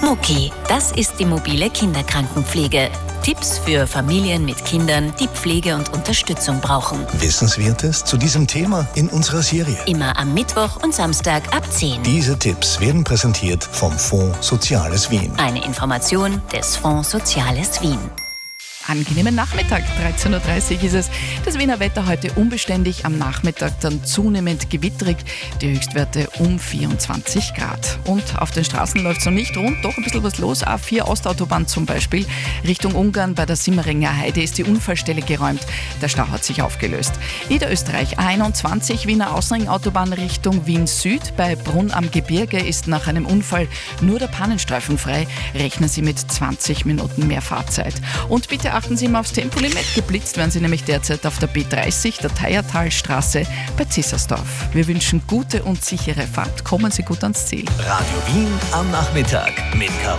Mucki, das ist die mobile Kinderkrankenpflege. Tipps für Familien mit Kindern, die Pflege und Unterstützung brauchen. Wissenswertes zu diesem Thema in unserer Serie. Immer am Mittwoch und Samstag ab 10. Diese Tipps werden präsentiert vom Fonds Soziales Wien. Eine Information des Fonds Soziales Wien. Angenehmen Nachmittag, 13.30 Uhr ist es. Das Wiener Wetter heute unbeständig, am Nachmittag dann zunehmend gewitterig, die Höchstwerte um 24 Grad. Und auf den Straßen läuft es noch nicht rund, doch ein bisschen was los. A4 Ostautobahn zum Beispiel, Richtung Ungarn bei der Simmeringer Heide ist die Unfallstelle geräumt, der Stau hat sich aufgelöst. Niederösterreich A21 Wiener Außenringautobahn Richtung Wien Süd, bei Brunn am Gebirge ist nach einem Unfall nur der Pannenstreifen frei, rechnen Sie mit 20 Minuten mehr Fahrzeit. Und bitte achten Sie mal aufs Tempolimit. Geblitzt werden Sie nämlich derzeit auf der B30, der Theiertalstraße bei Zissersdorf. Wir wünschen gute und sichere Fahrt. Kommen Sie gut ans Ziel. Radio Wien am Nachmittag mit